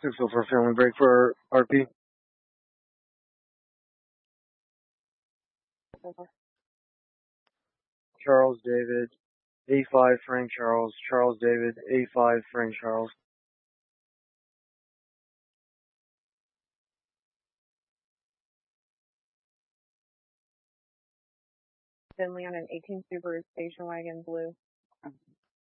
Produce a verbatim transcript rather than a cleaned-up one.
six oh four family break for R P. Charles David, A five Frank Charles, Charles David, A five Frank Charles. Finley on an eighteen Subaru station wagon blue.